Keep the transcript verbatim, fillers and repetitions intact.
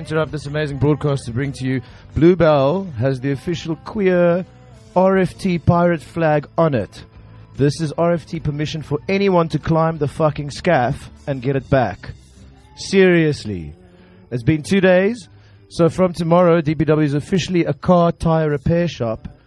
interrupt this amazing broadcast to bring to you Bluebell has the official queer R F T pirate flag on it. This is R F T permission for anyone to climb the fucking scaff and get it back. Seriously. It's been two days, so from tomorrow D P W is officially a car tire repair shop